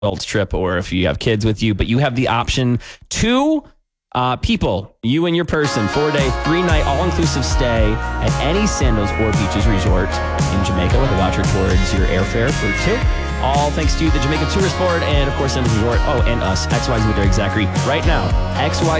adult trip or if you have kids with you, but you have the option to people, you and your person, 4-day, 3-night, all-inclusive stay at any Sandals or Beaches resort in Jamaica with a voucher towards your airfare for 2. All thanks to the Jamaica Tourist Board and, of course, Sandals Resort. Oh, and us, XYZ with Derek Zachary. Right now, XYZ